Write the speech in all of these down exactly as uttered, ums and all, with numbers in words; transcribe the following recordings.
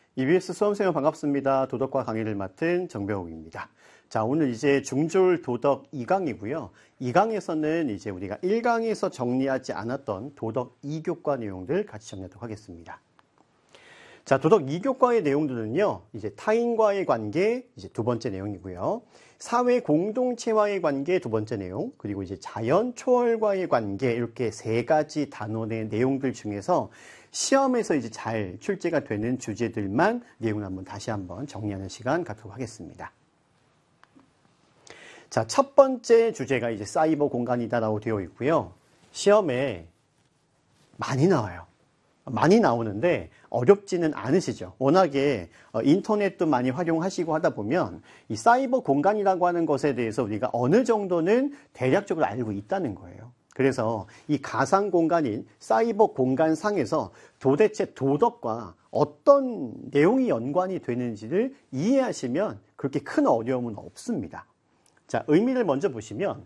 이비에스 수험생분 반갑습니다. 도덕과 강의를 맡은 정배옥입니다. 자, 오늘 이제 중졸 도덕 이 강이고요. 이 강에서는 이제 우리가 일 강에서 정리하지 않았던 도덕 이 교과 내용들 같이 정리하도록 하겠습니다. 자, 도덕 이 교과의 내용들은요, 이제 타인과의 관계, 이제 두 번째 내용이고요. 사회 공동체와의 관계 두 번째 내용, 그리고 이제 자연 초월과의 관계, 이렇게 세 가지 단원의 내용들 중에서 시험에서 이제 잘 출제가 되는 주제들만 내용을 한번 다시 한번 정리하는 시간 갖도록 하겠습니다. 자, 첫 번째 주제가 이제 사이버 공간이다라고 되어 있고요. 시험에 많이 나와요. 많이 나오는데 어렵지는 않으시죠. 워낙에 인터넷도 많이 활용하시고 하다 보면 이 사이버 공간이라고 하는 것에 대해서 우리가 어느 정도는 대략적으로 알고 있다는 거예요. 그래서 이 가상 공간인 사이버 공간상에서 도대체 도덕과 어떤 내용이 연관이 되는지를 이해하시면 그렇게 큰 어려움은 없습니다. 자, 의미를 먼저 보시면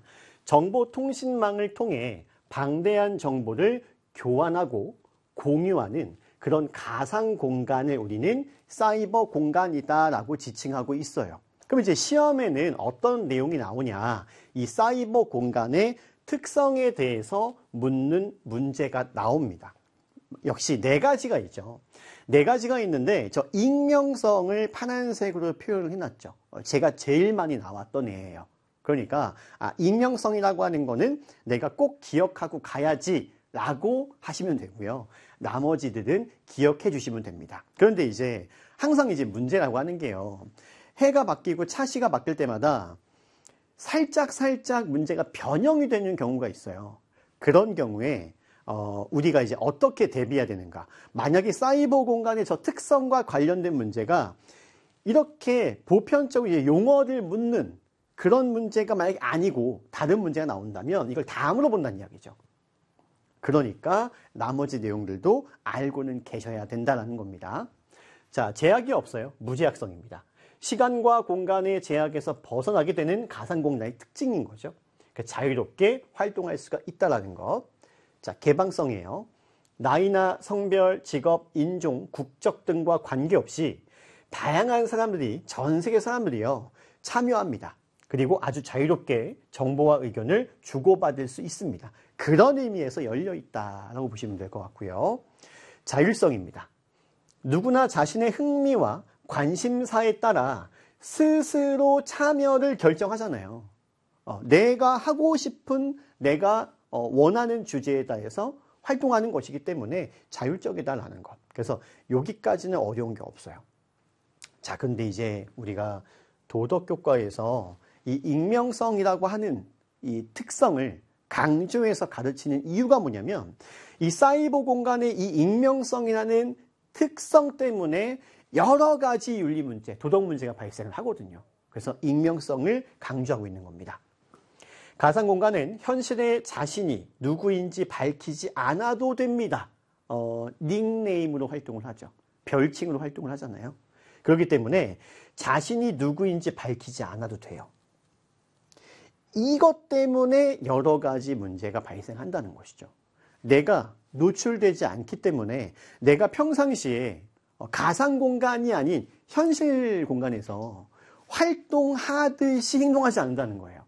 정보통신망을 통해 방대한 정보를 교환하고 공유하는 그런 가상 공간을 우리는 사이버 공간이다라고 지칭하고 있어요. 그럼 이제 시험에는 어떤 내용이 나오냐? 이 사이버 공간의 특성에 대해서 묻는 문제가 나옵니다. 역시 네 가지가 있죠. 네 가지가 있는데 저 익명성을 파란색으로 표현을 해놨죠. 제가 제일 많이 나왔던 애예요. 그러니까 아, 익명성이라고 하는 거는 내가 꼭 기억하고 가야지 라고 하시면 되고요. 나머지들은 기억해 주시면 됩니다. 그런데 이제 항상 이제 문제라고 하는 게요. 해가 바뀌고 차시가 바뀔 때마다 살짝 살짝 문제가 변형이 되는 경우가 있어요. 그런 경우에 어, 우리가 이제 어떻게 대비해야 되는가. 만약에 사이버 공간의 저 특성과 관련된 문제가 이렇게 보편적으로 용어를 묻는 그런 문제가 만약에 아니고 다른 문제가 나온다면 이걸 다 물어본다는 이야기죠. 그러니까 나머지 내용들도 알고는 계셔야 된다는 겁니다. 자, 제약이 없어요. 무제약성입니다. 시간과 공간의 제약에서 벗어나게 되는 가상공간의 특징인 거죠. 그러니까 자유롭게 활동할 수가 있다는 것. 자, 개방성이에요. 나이나 성별, 직업, 인종, 국적 등과 관계없이 다양한 사람들이, 전 세계 사람들이요, 참여합니다. 그리고 아주 자유롭게 정보와 의견을 주고받을 수 있습니다. 그런 의미에서 열려있다라고 보시면 될 것 같고요. 자율성입니다. 누구나 자신의 흥미와 관심사에 따라 스스로 참여를 결정하잖아요. 어, 내가 하고 싶은, 내가 어, 원하는 주제에 대해서 활동하는 것이기 때문에 자율적이다라는 것. 그래서 여기까지는 어려운 게 없어요. 자, 근데 이제 우리가 도덕교과에서 이 익명성이라고 하는 이 특성을 강조해서 가르치는 이유가 뭐냐면 이 사이버 공간의 이 익명성이라는 특성 때문에 여러 가지 윤리 문제, 도덕 문제가 발생을 하거든요. 그래서 익명성을 강조하고 있는 겁니다. 가상 공간은 현실의 자신이 누구인지 밝히지 않아도 됩니다. 어, 닉네임으로 활동을 하죠. 별칭으로 활동을 하잖아요. 그렇기 때문에 자신이 누구인지 밝히지 않아도 돼요. 이것 때문에 여러 가지 문제가 발생한다는 것이죠. 내가 노출되지 않기 때문에 내가 평상시에 가상 공간이 아닌 현실 공간에서 활동하듯이 행동하지 않는다는 거예요.